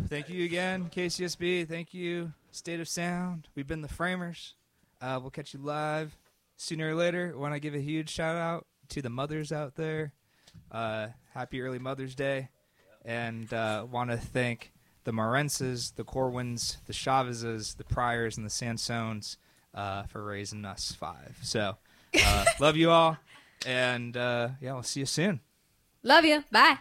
Thank you again, KCSB. Thank you, State of Sound. We've been the Framers. We'll catch you live sooner or later. I want to give a huge shout out to the mothers out there. Happy early Mother's Day. And want to thank the Morences, the Corwins, the Chavezes, the Pryors, and the Sansones for raising us 5. So love you all. And yeah, we'll see you soon. Love you. Bye.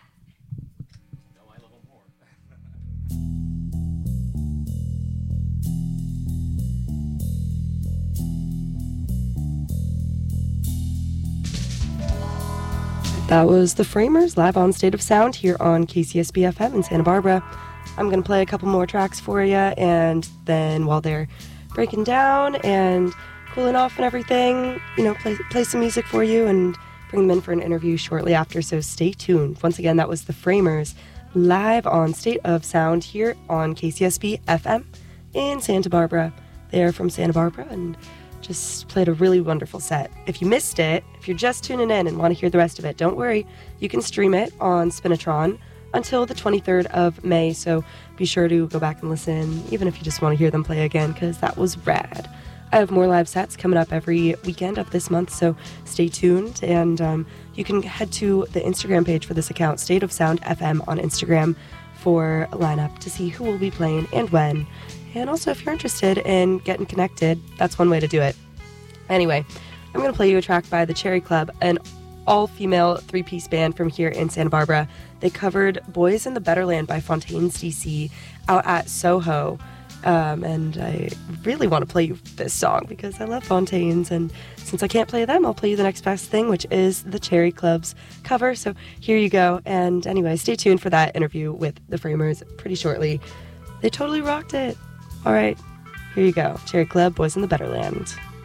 That was the Framers live on State of Sound here on KCSB FM in Santa Barbara. I'm going to play a couple more tracks for you, and then while they're breaking down and cooling off and everything, play some music for you and bring them in for an interview shortly after, so stay tuned. Once again, that was the Framers live on State of Sound here on KCSB FM in Santa Barbara. They're from Santa Barbara and just played a really wonderful set. If you missed it, if you're just tuning in and want to hear the rest of it, don't worry. You can stream it on Spinatron until the 23rd of May, so be sure to go back and listen, even if you just want to hear them play again, because that was rad. I have more live sets coming up every weekend of this month, so stay tuned, and you can head to the Instagram page for this account, State of Sound FM on Instagram, for a lineup to see who will be playing and when. And also, if you're interested in getting connected, that's one way to do it. Anyway, I'm going to play you a track by the Cherry Club, an all-female 3-piece band from here in Santa Barbara. They covered Boys in the Better Land by Fontaines DC out at Soho. And I really want to play you this song because I love Fontaines. And since I can't play them, I'll play you the next best thing, which is the Cherry Club's cover. So here you go. And anyway, stay tuned for that interview with the Framers pretty shortly. They totally rocked it. All right, here you go. Cherry Club, Boys in the Better Land.